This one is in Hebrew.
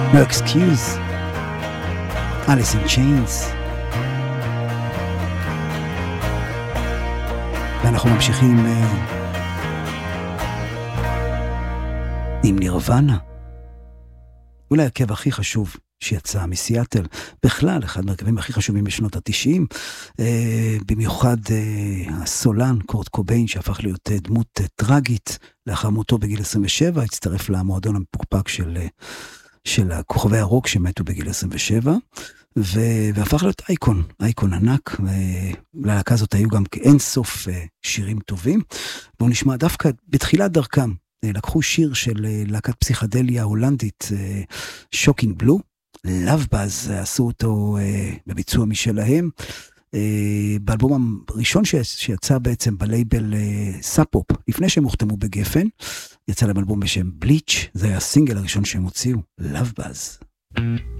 No Excuse, Alice in Chains. ואנחנו ממשיכים עם נירוונה. אולי הקבע הכי חשוב שיצא מסיאטל, בכלל אחד מהרכבים הכי חשובים בשנות ה-90, במיוחד הסולן קורט קוביין שהפך להיות דמות טרגית לאחר מותו בגיל 27, הצטרף למועדון המפוקפק של כוכבי הרוק שמתו בגיל 27, והפך להיות אייקון ענק. ללהקה הזאת היו גם אין סוף שירים טובים. בואו נשמע דווקא בתחילת דרכם, לקחו שיר של להקת פסיכדליה הולנדית, שוקינג בלו, Love Buzz, עשו אותו בביצוע משלהם, באלבום הראשון שיצא בעצם בלייבל סאפופ, לפני שהם הוחתמו בגפן, יצא להם אלבום בשם בליץ', זה היה הסינגל הראשון שהם הוציאו, Love Buzz.